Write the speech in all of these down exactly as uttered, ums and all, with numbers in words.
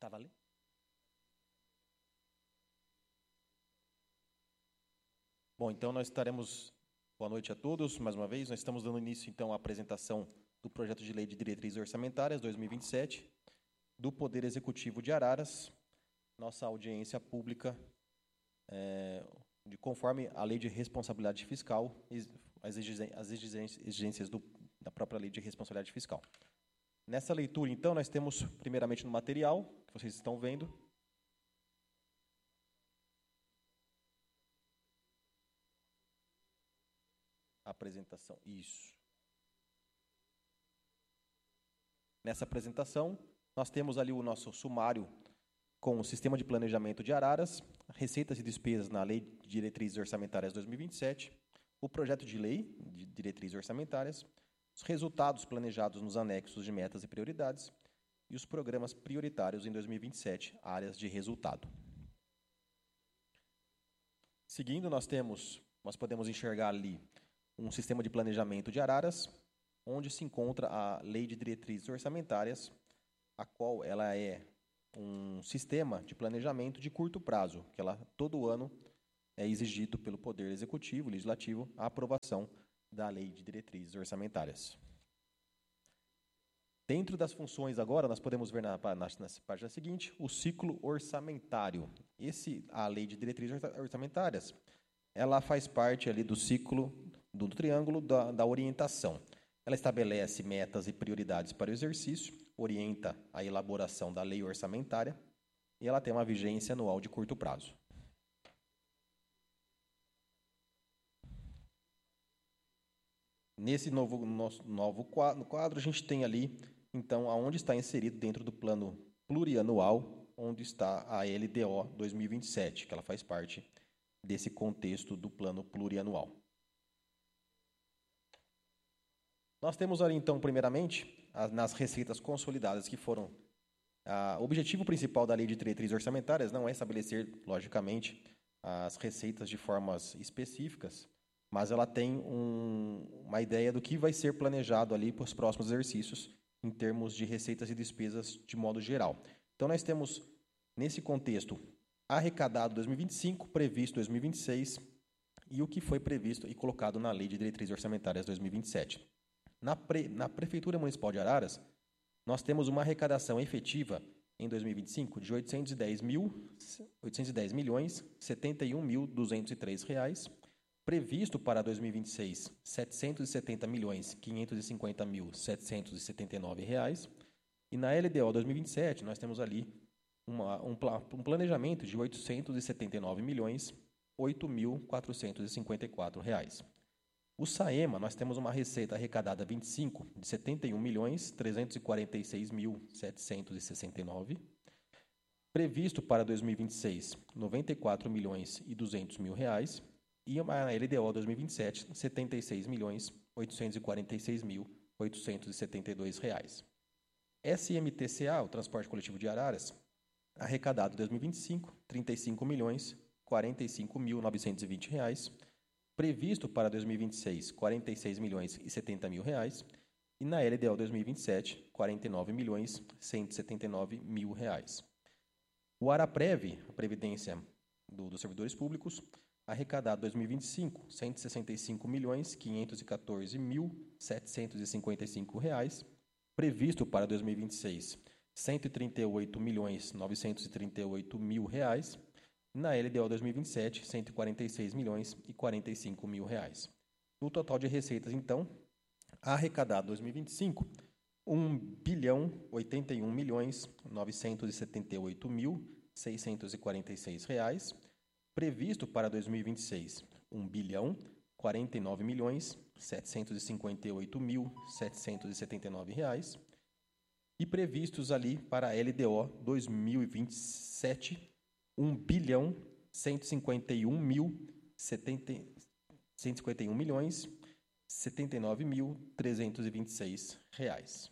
Tá valendo? Bom, então nós estaremos... Boa noite a todos, mais uma vez. Nós estamos dando início, então, à apresentação do projeto de lei de diretrizes orçamentárias dois mil e vinte e sete, do Poder Executivo de Araras, nossa audiência pública, é, de, conforme a Lei de Responsabilidade Fiscal, as exigências do, da própria Lei de Responsabilidade Fiscal. Nessa leitura, então, nós temos, primeiramente, no material, que vocês estão vendo, a apresentação. Isso. Nessa apresentação, nós temos ali o nosso sumário com o Sistema de Planejamento de Araras, receitas e despesas na Lei de Diretrizes Orçamentárias dois mil e vinte e sete, o projeto de lei de diretrizes orçamentárias, os resultados planejados nos anexos de metas e prioridades e os programas prioritários em dois mil e vinte e sete, áreas de resultado. Seguindo, nós temos, nós podemos enxergar ali um sistema de planejamento de Araras, onde se encontra a Lei de Diretrizes Orçamentárias, a qual ela é um sistema de planejamento de curto prazo, que ela todo ano é exigido pelo Poder Executivo, Legislativo, a aprovação da Lei de Diretrizes Orçamentárias. Dentro das funções agora, nós podemos ver na, na, na página seguinte, o ciclo orçamentário. Esse, a Lei de Diretrizes Orçamentárias, ela faz parte ali do ciclo, do, do triângulo da, da orientação. Ela estabelece metas e prioridades para o exercício, orienta a elaboração da lei orçamentária e ela tem uma vigência anual de curto prazo. Nesse novo, nosso novo quadro, a gente tem ali, então, aonde está inserido dentro do plano plurianual, onde está a L D O dois mil e vinte e sete, que ela faz parte desse contexto do plano plurianual. Nós temos ali, então, primeiramente, as, nas receitas consolidadas que foram... O objetivo principal da Lei de Diretrizes Orçamentárias não é estabelecer, logicamente, as receitas de formas específicas, mas ela tem um, uma ideia do que vai ser planejado ali para os próximos exercícios em termos de receitas e despesas de modo geral. Então, nós temos, nesse contexto, arrecadado dois mil e vinte e cinco, previsto dois mil e vinte e seis e o que foi previsto e colocado na Lei de Diretrizes Orçamentárias dois mil e vinte e sete. Na, pre, na Prefeitura Municipal de Araras, nós temos uma arrecadação efetiva em dois mil e vinte e cinco de oitocentos e dez milhões, setenta e um mil, duzentos e três reais, previsto para dois mil e vinte e seis, setecentos e setenta milhões, quinhentos e cinquenta mil, setecentos e setenta e nove reais, e na L D O dois mil e vinte e sete nós temos ali uma, um, um planejamento de oitocentos e setenta e nove milhões, oito mil, quatrocentos e cinquenta e quatro reais. O SAEMA, nós temos uma receita arrecadada vinte e cinco de setenta e um milhões, trezentos e quarenta e seis mil, setecentos e sessenta e nove. Previsto para dois mil e vinte e seis, noventa e quatro milhões e duzentos mil reais. E a L D O dois mil e vinte e sete, setenta e seis milhões, oitocentos e quarenta e seis mil, oitocentos e setenta e dois reais. S M T C A, o Transporte Coletivo de Araras, arrecadado em dois mil e vinte e cinco, trinta e cinco milhões, quarenta e cinco mil, novecentos e vinte reais. Previsto para dois mil e vinte e seis, quarenta e seis milhões e setenta mil reais, e na L D O dois mil e vinte e sete, quarenta e nove milhões, cento e setenta e nove mil reais. O Araprev, a Previdência do, dos Servidores Públicos, arrecadado em dois mil e vinte e cinco, cento e sessenta e cinco milhões, quinhentos e quatorze mil, setecentos e cinquenta e cinco reais. Previsto para dois mil e vinte e seis, cento e trinta e oito milhões, novecentos e trinta e oito mil reais. Na L D O dois mil e vinte e sete, cento e quarenta e seis milhões e quarenta e cinco mil reais. No total de receitas, então, arrecadado em dois mil e vinte e cinco, um bilhão, oitenta e um milhões, novecentos e setenta e oito mil, seiscentos e quarenta e seis reais. Previsto para dois mil e vinte e seis, um bilhão, quarenta e nove milhões, setecentos e cinquenta e oito mil, setecentos e setenta e nove reais. E previstos ali para a L D O dois mil e vinte e sete, um bilhão, cento e cinquenta e um mil, setenta, cento e cinquenta e um milhões, setenta e nove mil, trezentos e vinte e seis reais.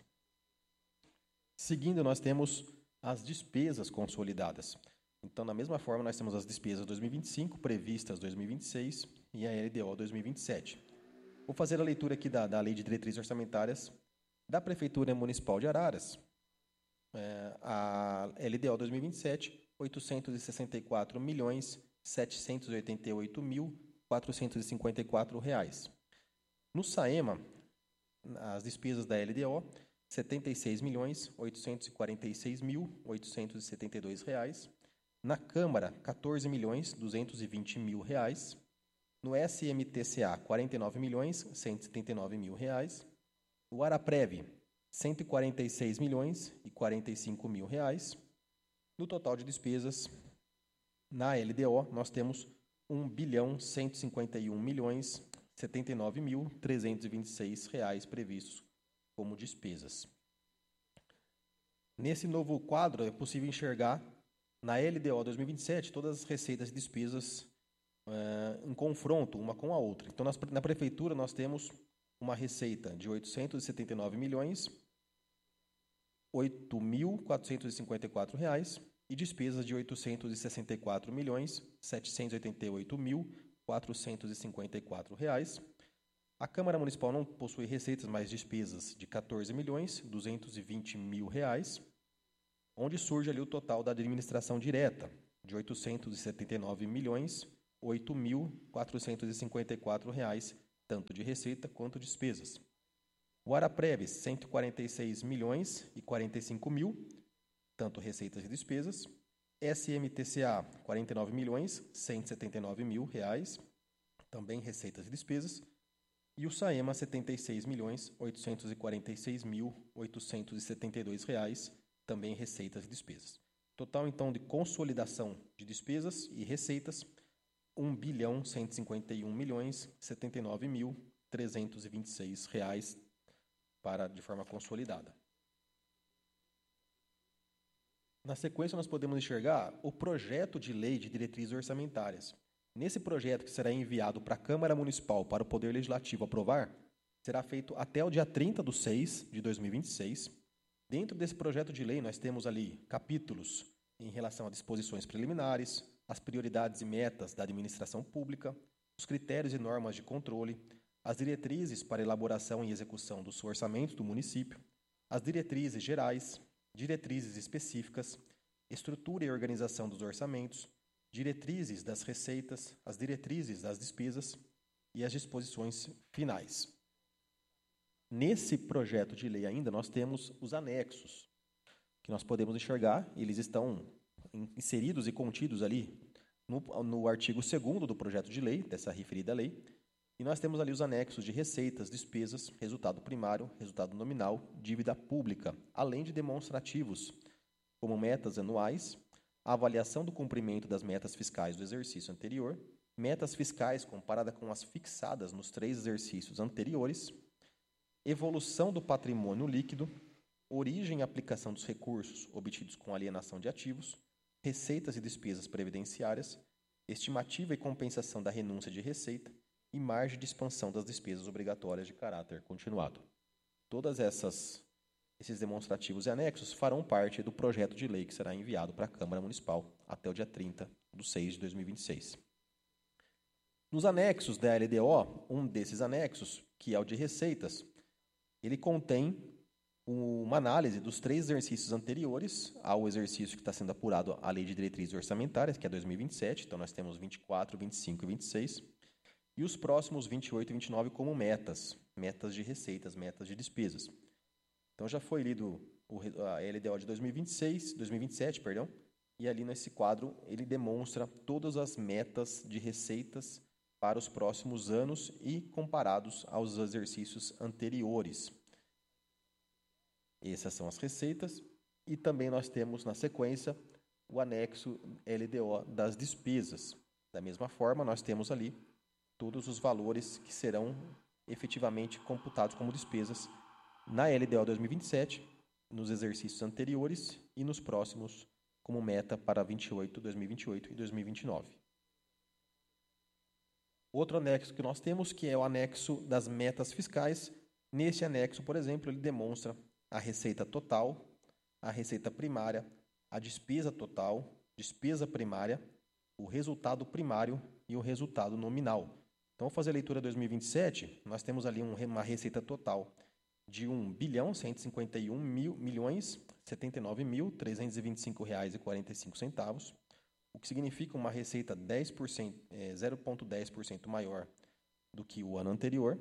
Seguindo, nós temos as despesas consolidadas. Então, da mesma forma, nós temos as despesas dois mil e vinte e cinco, previstas dois mil e vinte e seis, e a L D O dois mil e vinte e sete. Vou fazer a leitura aqui da, da Lei de Diretrizes Orçamentárias da Prefeitura Municipal de Araras. é, a L D O dois mil e vinte e sete, oitocentos e sessenta e quatro milhões, setecentos e oitenta e oito mil, quatrocentos e cinquenta e quatro reais. No SAEMA, as despesas da L D O, setenta e seis milhões, oitocentos e quarenta e seis mil, oitocentos e setenta e dois reais. Na Câmara, quatorze milhões, duzentos e vinte mil reais. No S M T C A, quarenta e nove milhões, cento e setenta e nove mil reais. O Araprev, cento e quarenta e seis milhões e quarenta e cinco mil reais. No total de despesas, na L D O, nós temos um bilhão, cento e cinquenta e um milhões, setenta e nove mil, trezentos e vinte e seis reais previstos como despesas. Nesse novo quadro, é possível enxergar, na L D O dois mil e vinte e sete, todas as receitas e despesas uh, em confronto uma com a outra. Então, nas, na Prefeitura, nós temos uma receita de oitocentos e setenta e nove milhões, oito mil quatrocentos e cinquenta e quatro reais e despesas de oitocentos e sessenta e quatro milhões, setecentos e oitenta e oito mil, quatrocentos e cinquenta e quatro reais. A Câmara Municipal não possui receitas, mas despesas de quatorze milhões, duzentos e vinte mil reais, onde surge ali o total da administração direta, de oitocentos e setenta e nove milhões, oito mil quatrocentos e cinquenta e quatro reais, tanto de receita quanto despesas. O Araprev, cento e quarenta e seis milhões e quarenta e cinco mil, tanto receitas e despesas. S M T C A, quarenta e nove milhões, cento e setenta e nove mil reais, também receitas e despesas. E o SAEMA, setenta e seis milhões, oitocentos e quarenta e seis mil, oitocentos e setenta e dois reais, também receitas e despesas. Total, então, de consolidação de despesas e receitas, um bilhão, cento e cinquenta e um milhões, setenta e nove mil, trezentos e vinte e seis reais para, de forma consolidada. Na sequência, nós podemos enxergar o projeto de lei de diretrizes orçamentárias. Nesse projeto, que será enviado para a Câmara Municipal para o Poder Legislativo aprovar, será feito até o dia trinta de seis de dois mil e vinte e seis. Dentro desse projeto de lei, nós temos ali capítulos em relação a disposições preliminares, as prioridades e metas da administração pública, os critérios e normas de controle, as diretrizes para elaboração e execução dos orçamentos do município, as diretrizes gerais, diretrizes específicas, estrutura e organização dos orçamentos, diretrizes das receitas, as diretrizes das despesas e as disposições finais. Nesse projeto de lei ainda, nós temos os anexos, que nós podemos enxergar, eles estão inseridos e contidos ali no, no artigo segundo do projeto de lei, dessa referida lei, e nós temos ali os anexos de receitas, despesas, resultado primário, resultado nominal, dívida pública, além de demonstrativos, como metas anuais, a avaliação do cumprimento das metas fiscais do exercício anterior, metas fiscais comparada com as fixadas nos três exercícios anteriores, evolução do patrimônio líquido, origem e aplicação dos recursos obtidos com alienação de ativos, receitas e despesas previdenciárias, estimativa e compensação da renúncia de receita e margem de expansão das despesas obrigatórias de caráter continuado. Todas essas esses demonstrativos e anexos farão parte do projeto de lei que será enviado para a Câmara Municipal até o dia trinta de seis de dois mil e vinte e seis. Nos anexos da L D O, um desses anexos, que é o de receitas, ele contém uma análise dos três exercícios anteriores ao exercício que está sendo apurado a Lei de Diretrizes Orçamentárias, que é dois mil e vinte e sete, então nós temos vinte e quatro, vinte e cinco e vinte e seis, e os próximos vinte e oito e vinte e nove como metas, metas de receitas, metas de despesas. Então já foi lido a L D O de dois mil e vinte e seis, dois mil e vinte e sete, perdão, e ali nesse quadro ele demonstra todas as metas de receitas para os próximos anos e comparados aos exercícios anteriores. Essas são as receitas e também nós temos na sequência o anexo L D O das despesas. Da mesma forma, nós temos ali todos os valores que serão efetivamente computados como despesas na L D O dois mil e vinte e sete, nos exercícios anteriores e nos próximos como meta para vinte e oito, dois mil e vinte e oito e dois mil e vinte e nove. Outro anexo que nós temos, que é o anexo das metas fiscais. Nesse anexo, por exemplo, ele demonstra a receita total, a receita primária, a despesa total, despesa primária, o resultado primário e o resultado nominal. Então, vou fazer a leitura dois mil e vinte e sete, nós temos ali uma receita total de um bilhão cento e cinquenta e um mil milhões setenta e nove mil trezentos e vinte e cinco reais e quarenta e cinco centavos, o que significa uma receita dez por cento, é, zero vírgula dez por cento maior do que o ano anterior.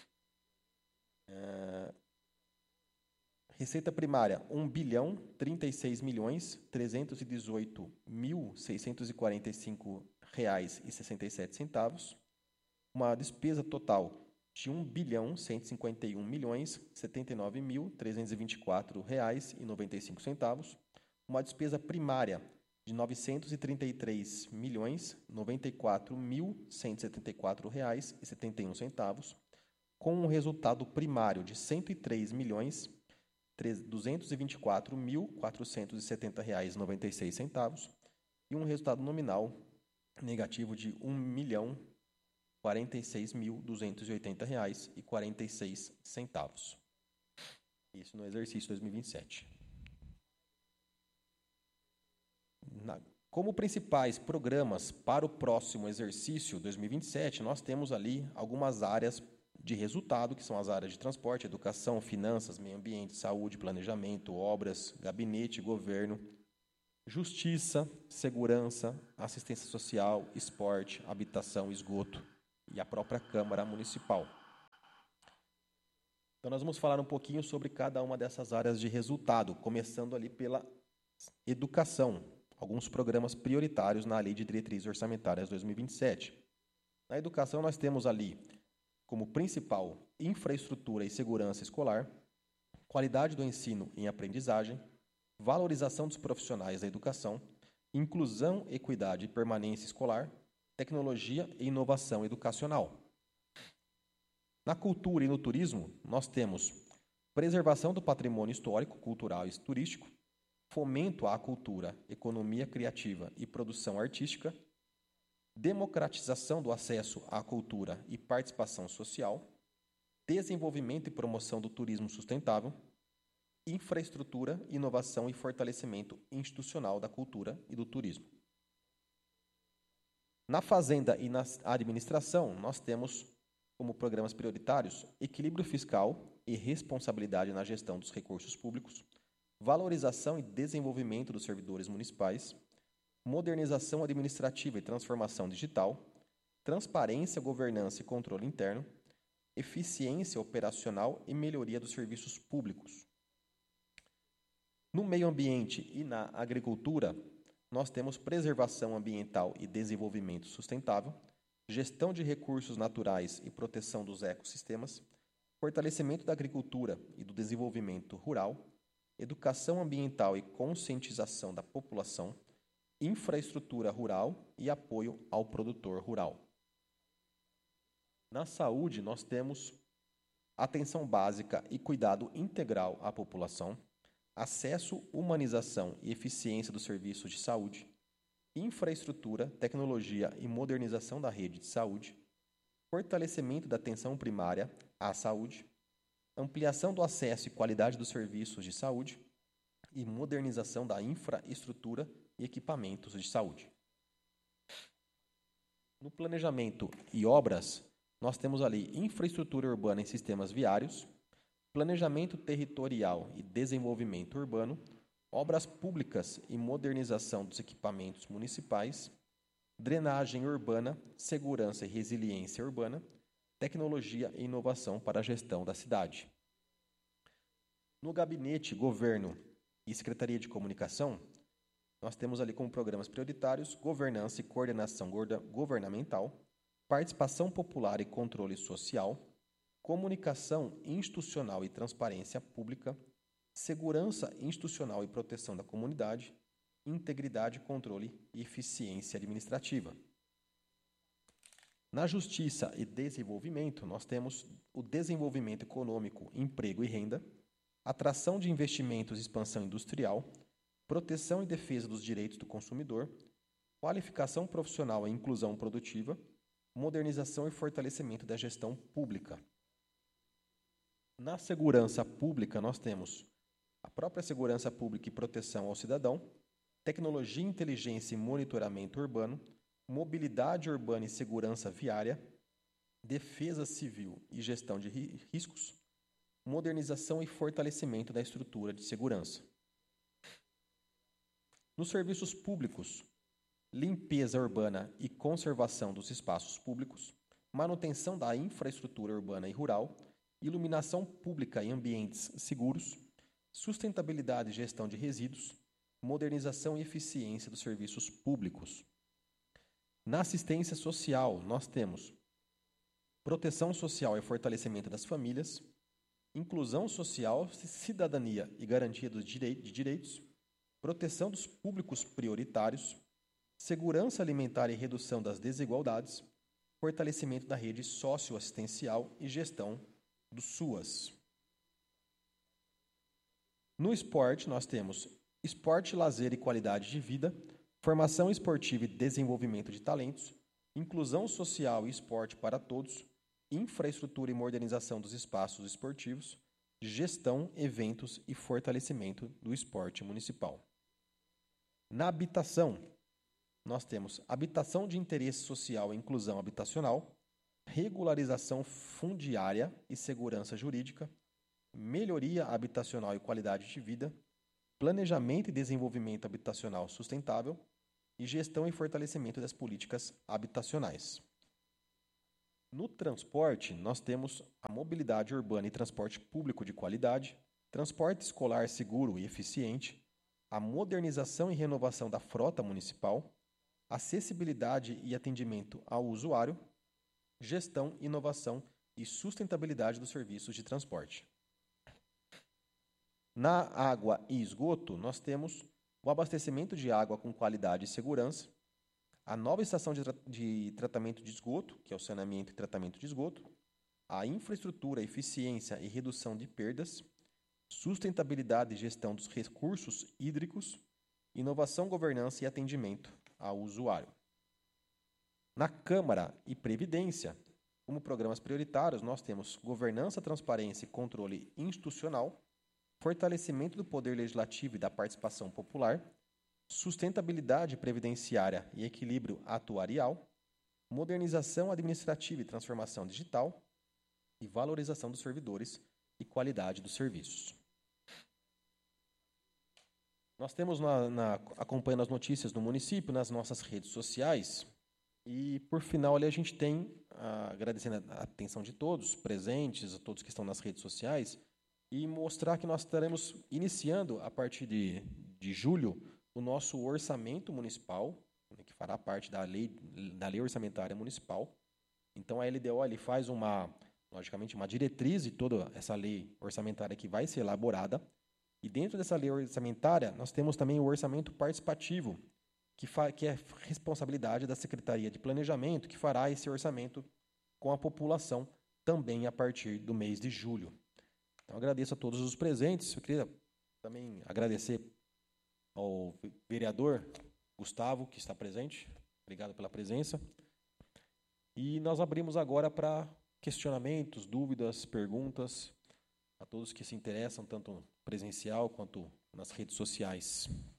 É, receita primária, um bilhão trinta e seis milhões trezentos e dezoito mil seiscentos e quarenta e cinco reais e sessenta e sete centavos. Uma despesa total de um bilhão cento e cinquenta e um milhões setenta e nove mil trezentos e vinte e quatro reais e noventa e cinco centavos. Uma despesa primária de novecentos e trinta e três milhões noventa e quatro mil cento e setenta e quatro reais e setenta e um centavos, com um resultado primário de cento e três milhões duzentos e vinte e quatro mil quatrocentos e setenta reais e noventa e seis centavos e um resultado nominal negativo de um milhão quarenta e seis mil duzentos e oitenta reais e quarenta e seis centavos. Isso no exercício dois mil e vinte e sete. Na, como principais programas para o próximo exercício dois mil e vinte e sete, nós temos ali algumas áreas de resultado, que são as áreas de transporte, educação, finanças, meio ambiente, saúde, planejamento, obras, gabinete, governo, justiça, segurança, assistência social, esporte, habitação, esgoto e a própria Câmara Municipal. Então, nós vamos falar um pouquinho sobre cada uma dessas áreas de resultado, começando ali pela educação, alguns programas prioritários na Lei de Diretrizes Orçamentárias dois mil e vinte e sete. Na educação, nós temos ali como principal infraestrutura e segurança escolar, qualidade do ensino em aprendizagem, valorização dos profissionais da educação, inclusão, equidade e permanência escolar, tecnologia e inovação educacional. Na cultura e no turismo, nós temos preservação do patrimônio histórico, cultural e turístico, fomento à cultura, economia criativa e produção artística, democratização do acesso à cultura e participação social, desenvolvimento e promoção do turismo sustentável, infraestrutura, inovação e fortalecimento institucional da cultura e do turismo. Na fazenda e na administração, nós temos como programas prioritários equilíbrio fiscal e responsabilidade na gestão dos recursos públicos, valorização e desenvolvimento dos servidores municipais, modernização administrativa e transformação digital, transparência, governança e controle interno, eficiência operacional e melhoria dos serviços públicos. No meio ambiente e na agricultura, nós temos preservação ambiental e desenvolvimento sustentável, gestão de recursos naturais e proteção dos ecossistemas, fortalecimento da agricultura e do desenvolvimento rural, educação ambiental e conscientização da população, infraestrutura rural e apoio ao produtor rural. Na saúde, nós temos atenção básica e cuidado integral à população, acesso, humanização e eficiência dos serviços de saúde, infraestrutura, tecnologia e modernização da rede de saúde, fortalecimento da atenção primária à saúde, ampliação do acesso e qualidade dos serviços de saúde e modernização da infraestrutura e equipamentos de saúde. No planejamento e obras, nós temos ali infraestrutura urbana em sistemas viários, planejamento territorial e desenvolvimento urbano, obras públicas e modernização dos equipamentos municipais, drenagem urbana, segurança e resiliência urbana, tecnologia e inovação para a gestão da cidade. No gabinete, governo e secretaria de comunicação, nós temos ali como programas prioritários governança e coordenação governamental, participação popular e controle social, comunicação institucional e transparência pública, segurança institucional e proteção da comunidade, integridade, controle e eficiência administrativa. Na Justiça e Desenvolvimento, nós temos o desenvolvimento econômico, emprego e renda, atração de investimentos e expansão industrial, proteção e defesa dos direitos do consumidor, qualificação profissional e inclusão produtiva, modernização e fortalecimento da gestão pública. Na segurança pública, nós temos a própria segurança pública e proteção ao cidadão, tecnologia, inteligência e monitoramento urbano, mobilidade urbana e segurança viária, defesa civil e gestão de riscos, modernização e fortalecimento da estrutura de segurança. Nos serviços públicos, limpeza urbana e conservação dos espaços públicos, manutenção da infraestrutura urbana e rural, iluminação pública em ambientes seguros, sustentabilidade e gestão de resíduos, modernização e eficiência dos serviços públicos. Na assistência social, nós temos proteção social e fortalecimento das famílias, inclusão social, cidadania e garantia dos direi- de direitos, proteção dos públicos prioritários, segurança alimentar e redução das desigualdades, fortalecimento da rede socioassistencial e gestão do SUAS. No esporte, nós temos esporte, lazer e qualidade de vida, formação esportiva e desenvolvimento de talentos, inclusão social e esporte para todos, infraestrutura e modernização dos espaços esportivos, gestão, eventos e fortalecimento do esporte municipal. Na habitação, nós temos habitação de interesse social e inclusão habitacional, regularização fundiária e segurança jurídica, melhoria habitacional e qualidade de vida, planejamento e desenvolvimento habitacional sustentável e gestão e fortalecimento das políticas habitacionais. No transporte, nós temos a mobilidade urbana e transporte público de qualidade, transporte escolar seguro e eficiente, a modernização e renovação da frota municipal, acessibilidade e atendimento ao usuário, gestão, inovação e sustentabilidade dos serviços de transporte. Na água e esgoto, nós temos o abastecimento de água com qualidade e segurança, a nova estação de, tra- de tratamento de esgoto, que é o saneamento e tratamento de esgoto, a infraestrutura, eficiência e redução de perdas, sustentabilidade e gestão dos recursos hídricos, inovação, governança e atendimento ao usuário. Na Câmara e Previdência, como programas prioritários, nós temos governança, transparência e controle institucional, fortalecimento do poder legislativo e da participação popular, sustentabilidade previdenciária e equilíbrio atuarial, modernização administrativa e transformação digital e valorização dos servidores e qualidade dos serviços. Nós temos na, na, acompanhando as notícias do município nas nossas redes sociais e, por final, ali a gente tem, ah, agradecendo a atenção de todos presentes, a todos que estão nas redes sociais, e mostrar que nós estaremos iniciando, a partir de, de julho, o nosso orçamento municipal, né, que fará parte da lei, da lei orçamentária municipal. Então, a L D O ele faz uma, logicamente, uma diretriz de toda essa lei orçamentária que vai ser elaborada. E dentro dessa lei orçamentária, nós temos também o orçamento participativo, que, fa- que é responsabilidade da Secretaria de Planejamento, que fará esse orçamento com a população também a partir do mês de julho. Então, agradeço a todos os presentes. Eu queria também agradecer ao vereador Gustavo, que está presente. Obrigado pela presença. E nós abrimos agora para questionamentos, dúvidas, perguntas, a todos que se interessam, tanto presencial quanto nas redes sociais.